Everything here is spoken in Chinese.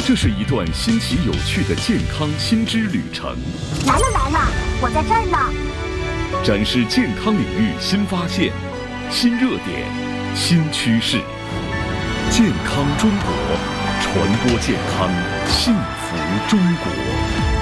这是一段新奇有趣的健康新知旅程。 来了，我在这儿呢。 展示健康领域新发现、新热点、新趋势。健康中国，传播健康，幸福中国。